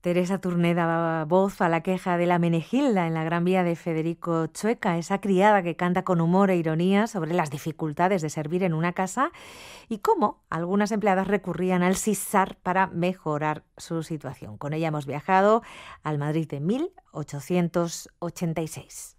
Teresa Turné daba voz a la queja de la Menegilda en la Gran Vía de Federico Chueca, esa criada que canta con humor e ironía sobre las dificultades de servir en una casa y cómo algunas empleadas recurrían al Sisar para mejorar su situación. Con ella hemos viajado al Madrid de 1886.